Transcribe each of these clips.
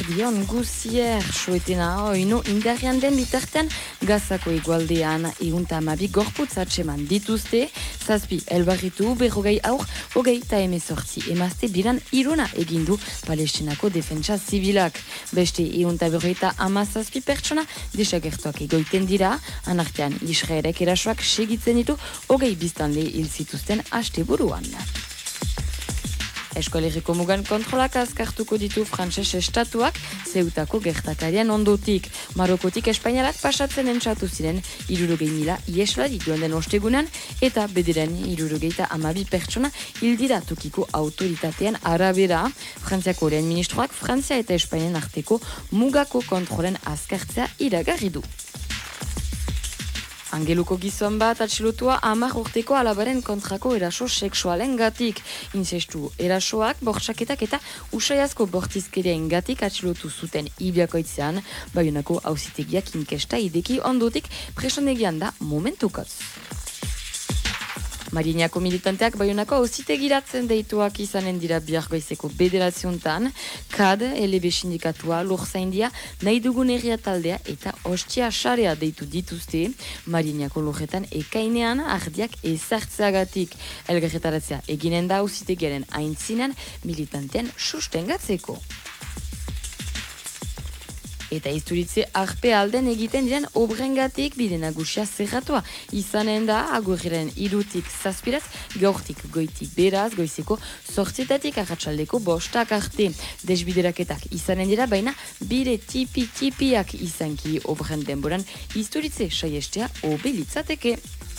Eguerdion guzier, soetena oino indarrean den bitartean Gazako egualdean egunta amabi gorputz atseman dituzte, zazpi elbarritu berrogei aur, hogei ta emezortzi emazte biran iruna egindu Palestinako defentsa zibilak. Beste egunta berrogeita amazazpi pertsona desagertuak egoiten dira, anartean Israelek erasoak segitzen ditu hogei biztanle hil zituzten asteburuan. Eskoalerriko mugan kontrolak azkartuko ditu frantses estatuak Zeutako gertakarian ondotik. Marokotik Espainiarak pasatzen entzatu ziren 60.000 ieslari joan den ostegunan eta bederen 72 pertsona hildira tokiko autoritatean arabera. Frantziako lehen ministroak Frantzia eta Espainian arteko mugako kontrolen azkartzea iragarri du. Angeluko gizon bat atxilotua 10 urteko alabaren kontrako eraso sexualen gatik. Inzestu erasoak, bortxaketak eta usaiazko bortizkerien gatik atxilotu zuten Ibiakoitzean, Baionako auzitegiak inkesta ideki ondotik presonegian da momentukaz. Marinako militanteak Baionako auzitegiratzen deituak izanen dira bihargoizeko bederatziontan, KAD, LB sindikatua, Lurzaindia, nahi dugun herria taldea eta Ostia Sarea deitu dituzte, Marinako lurretan ekainean ardiak ezartzeagatik. Elgarretaratzea eginen da auzitegiaren aintzinan militantean sustengatzeko. Eta izturitze arpe alden egiten diren obrengatik bide nagusia zerratua. Izanen da, agurriren 3 zazpirat, gaurtik goitik beraz, goizeko 8 arratsaldeko 5 arte. Desbideraketak izanen dira, baina bide tipiak izanki obren denboran izturitze saiestea obelitzateke.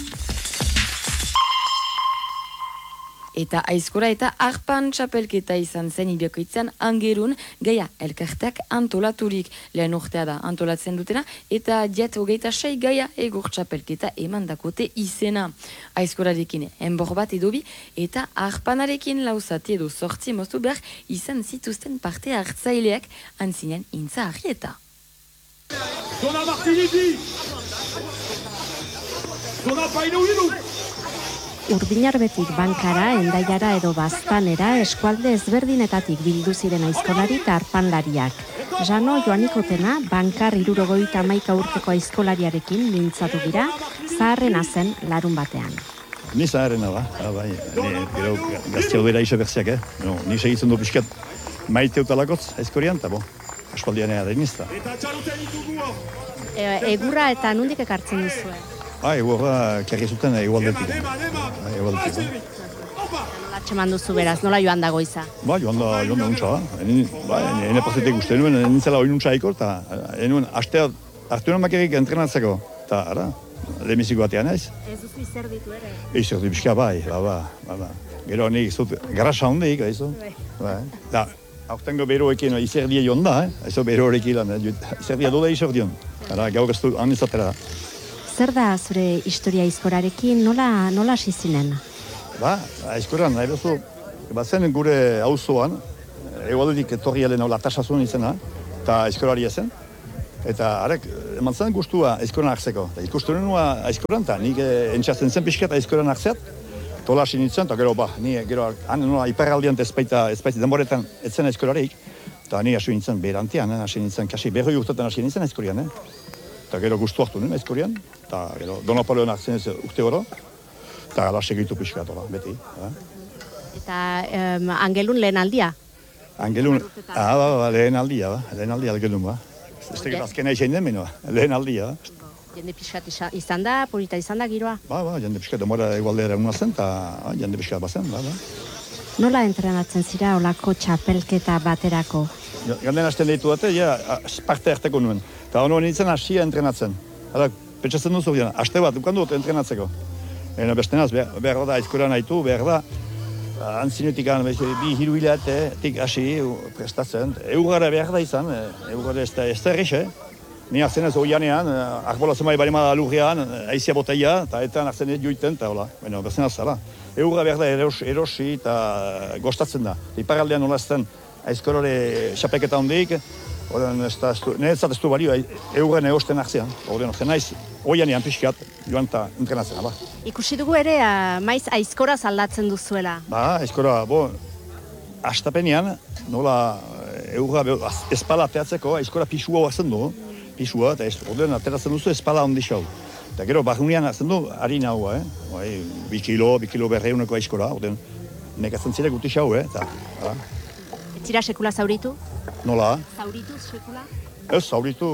Eta aizkora eta arpan txapelketa izan zen Ibiakoitzean Angerun, gaia elkarteak antolaturik. Lehen urtea da antolatzen dutena, eta jet 26 gaia egur txapelketa emandakote izena. Aizkorarekin enbor bat edo bi, eta arpanarekin lauzati edo 8 moztu behar izan zituzten parte hartzaileak antzinen intza arrieta. Zona Martiniti! Zona Painuilu! Urdinarbetik bankara, endaiara edo baztanera eskualde ezberdinetatik bildu ziren aizkolari eta arpanlariak. Jano Joanikotena, bankar 71 urteko aizkolariarekin mintzatu dira, zaharrena zen larun batean. Ni zaharrena bai. Gero gaztia dira iso berziak, ni segitzen du pixkat maite utalakotz aizkorian, eta aspaldian ega denizta. Egurra eta nondik ekartzen duzue? Egurra kerri zuten egualdetik. Nola txeman duzu beraz, nola joan da goiza? Joan da untsa. Ene pasetek uste nuen, nintzela hori untsa eko, eta nuen hartu nuen makerik entrenatzeko. Eta, lemiziko batean ez. Ez duzu izerditu ere? Izerditu pixka bai. Gero nik zut garrasa hondeik, aizu. Da, aurtengo beroekin izerdia joan da, aizu beroekin lan, izerdia doda izerdion. Gaur ez du hanizatera. Zer da zure historia aizkorarekin, nola hasi zinen? Aizkoran, nahi bezu, bazen gure auzoan, egualdetik etorrialen latasazun izena, eta aizkoraria zen. Eta arek, eman zen guztua aizkoran hartzeko. Ikusten nua aizkoran, eta nik entxatzen zen pixkat aizkoran hartzeat, tola hasi nintzen, eta gero iparraldian ezpaita denboretan etzen aizkorareik, eta ni hasi nintzen berantean, hasi nintzen, kasi berroi urtetan hasi nintzen aizkorian, eta gero guztu hartu nuen aizkorian, eta gero Donapaleon hartzen ez urte oro, eta ala segitu pixkat, beti. Eta Angelun lehen aldia? Angelun, lehen aldia Angelun, Ez tegit azkena izan den menoa, lehen aldia. Jende pixkat izan da, polita izan da giroa? Jende pixkat, demora egualdera una zen, eta jende pixkat bazen, Nola entrenatzen zira olako txapelketa baterako? Ganden hasten deitu dute, parte harteko nuen. Eta hono nintzen hasia entrenatzen. Pentsatzen duzu, haste bat, dukan dut entrenatzeko. Bestenaz, behar da aizkoran haitu, behar da, antzinetik bi hiru hilatetik hasi prestatzen. Eurara behar da izan, eurara ez da errexe. Ni hartzen ez oianean, arbolatzen bai barima lurrean, aizia botaia, eta hartzen ez joiten, eta hola. Bestenaz, eurara behar da erosi eta gostatzen da. Iparaldean nolazten aizkorore xapeketa hondik, niretzat ez du balio, euren egosten hartzean. Horten naiz, oianean pixkat, joan eta entrenatzen. Ikusi dugu ere, maiz aizkoraz aldatzen duzuela. Aizkora, astapenean, nola eurra espala ateratzeko, aizkora pisua hartzen du, pisua, eta ordean ateratzen duzu espala handi xau. Eta gero, barrunean hartzen du, harina hau, 2 kilo berreuneko aizkora, ordean nekatzen zirek guti xau, eta... Etzira sekula zauritu? Nola? Zauritu sekula? Ez, zauritu,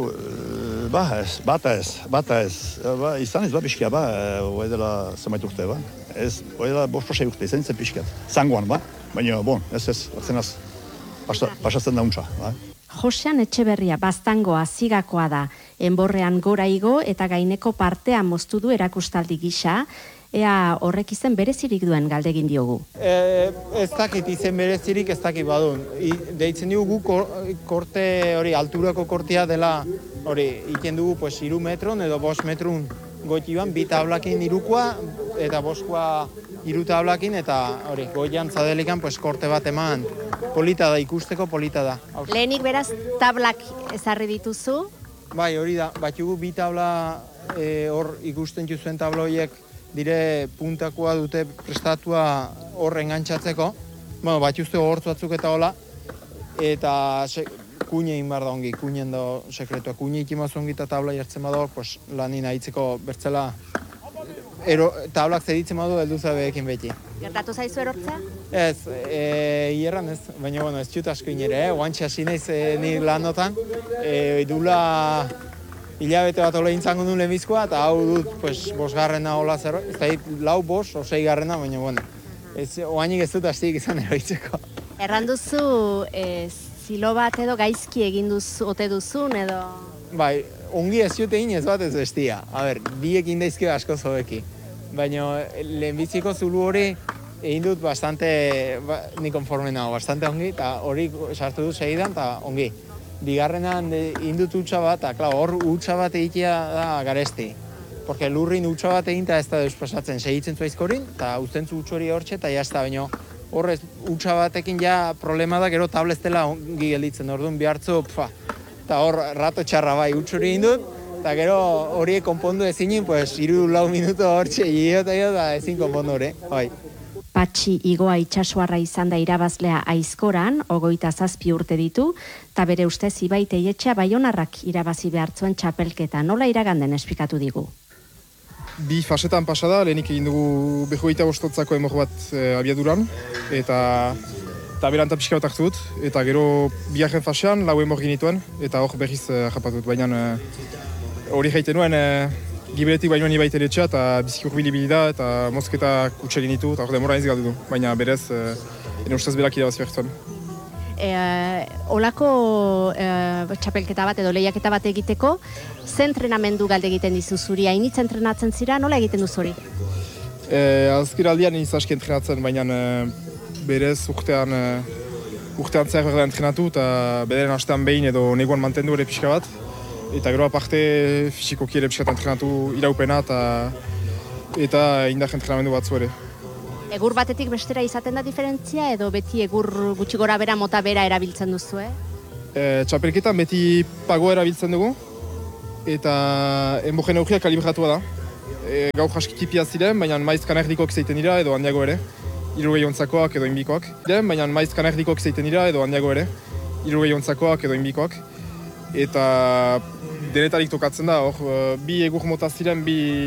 bata ez. Izan ez, pixkia, hoi dela zemait urte, Ez, hoi dela 5 urte, izan zen pixkiat. Zangoan, baina, ez, atzenaz, pasatzen da untsa, Josean Etxeberria Baztangoa zigakoa da, enborrean gora igo eta gaineko partea moztu du erakustaldi gisa, ea horrek izen berezirik duen galdegin diogu. Ez dakit izen berezirik ez dakit badun. Deitzen dugu korte hori, alturako kortea dela, hori, iken dugu 3 metron edo 5 metron goitiban, 2 tablakin 3koa eta 5koa 3 tablakin, eta hori, goian zadelikan korte bat eman polita da, ikusteko polita da. Lehenik beraz tablak ezarri dituzu? Bai, hori da, batugu 2 tabla hor ikusten juzuen tabla horiek dire puntakoa dute prestatua hor engantzatzeko. Bueno, batuzte hortz batzuk eta hola, eta kuine egin behar da ongi, kuinen da sekretua. Kuine ikimaz ongi eta tabla jartzen badu, lanin ahitzeko bertzela tablak zeditzen badu helduza behekin beti. Gertatu zaizu erortzea? Ez, hierran ez, baina bueno, ez dut asko inere, oantxe hasi naiz ni lanotan, dula hilabete bat hola intzango duen lehenbizkoa, eta hau dut, 5garrena hola zerbait, ez da 4, 5, 6garrena, baina bueno, oainik ez dut hastik izan eroitzeko. Erranduzu, zilo bat edo gaizki egin ote duzun edo... Bai, ongi ez jute ez bat ez bestia. A ber, biekin daizke asko zobeki. Baina lehenbiziko zulu hori egin dut bastante, ni konforme nago, bastante ongi, eta hori sartu dut segidan, eta ongi. Bigarrenan egin dut utxa bat, eta hor utxa bat egitea da garesti. Porque lurrin utxa bat egin eta ez da despasatzen, segitzen zu aizkorin, eta uzten zu utxori hortxe, eta jazta, baina horrez utxa batekin ja problema da, gero tableztela ongi gelditzen, orduan bihartzu, eta hor rato txarra bai utxori egin dut, eta gero horiek konpondu ezinin, 3-4 minuto hortxe eta ezin konpondu hori, bai. Patxi Igoa itsasoarra izan da irabazlea Aizkoran, 27 urte ditu, eta bere ustez Ibaite Etxea Baionarrak irabazi behartzuen txapelketa. Nola iraganden esplikatu digu? 2 fasetan pasada, lehenik egin dugu 25 emor bat abiaduran, eta beranta pixka bat hartu dut, eta gero 2. fasean 4 emor ginituen, eta hor berriz japatut, baina hori jaiten nuen, Gibeletik bainoan Ibaite Etxea eta biziki urbilibili da eta mozketak utxegin ditu eta hor demora ez galdu du, baina berez, ene ustez berak irabazi behartzen. Olako txapelketa bat edo lehiaketa bat egiteko, ze entrenamendu galde egiten dizu zuri? Hainitz entrenatzen zira, nola egiten duzu hori? Azkiraldian iniz aski entrenatzen, baina berez urtean zehar berda entrenatu eta bederen hastean behin edo neguan mantendu ere pixka bat. Eta gero aparte fisikoki ere pixkat entrenatu iraupena eta indar entrenamendu batzu ere. Egur batetik bestera izaten da diferentzia edo beti egur gutxi gora bera mota bera erabiltzen duzu, Txapelketan beti pagoa erabiltzen dugu eta enbogen aurria kalibratua da. Gaur jaskitipia ziren, baina maiz kanerdikoak zeiten dira edo handiago ere. 60 ontzakoak edo inbikoak. Baina maiz kanerdikoak zeiten dira edo handiago ere. 60 ontzakoak edo inbikoak. Eta denetarik tokatzen da, hor, 2 egur mota ziren, 2